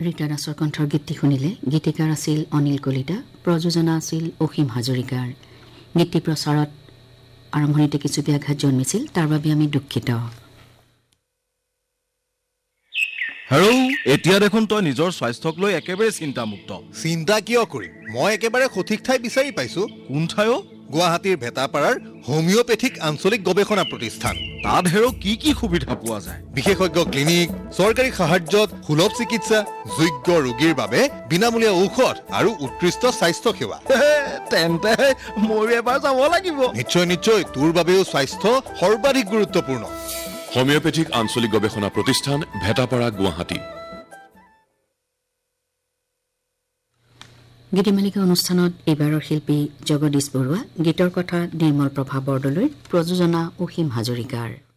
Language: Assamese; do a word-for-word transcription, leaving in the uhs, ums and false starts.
ৰীতা দাসৰ কণ্ঠৰ গীতটি শুনিলে। গীতিকাৰ আছিল অনিল কলিতা, প্ৰযোজনা আছিল অসীম হাজৰিকাৰ। গীতটি প্ৰচাৰত আৰম্ভণিতে কিছু ব্যাঘাত জন্মিছিল, তাৰ বাবে আমি দুখিত। হেৰৌ, এতিয়া দেখোন তই নিজৰ স্বাস্থ্যক লৈ একেবাৰে চিন্তামুক্ত। চিন্তা কিয় কৰিম? মই একেবাৰে সঠিক ঠাই বিচাৰি পাইছো। কোন ঠাই? গুৱাহাটীৰ ভেটাপাৰাৰ হোমিওপেথিক আঞ্চলিক গৱেষণা প্ৰতিষ্ঠান। তাত হেৰৌ কি কি সুবিধা পোৱা যায়? বিশেষজ্ঞ ক্লিনিক, চৰকাৰী সাহায্যত সুলভ চিকিৎসা, যোগ্য ৰোগীৰ বাবে বিনামূলীয়া ঔষধ আৰু উৎকৃষ্ট স্বাস্থ্য সেৱা। তেন্তে মই এবাৰ যাব লাগিব। নিশ্চয় নিশ্চয়, তোৰ বাবেও স্বাস্থ্য সৰ্বাধিক গুৰুত্বপূৰ্ণ। হোমিওপেথিক আঞ্চলিক গৱেষণা প্ৰতিষ্ঠান, ভেটাপাৰা, গুৱাহাটী। গীতিমালিকা অনুষ্ঠানত এইবাৰৰ শিল্পী জগদীশ বৰুৱা, গীতৰ কথা নিৰ্মল প্ৰভা বৰদলৈ, প্ৰযোজনা অসীম হাজৰিকাৰ।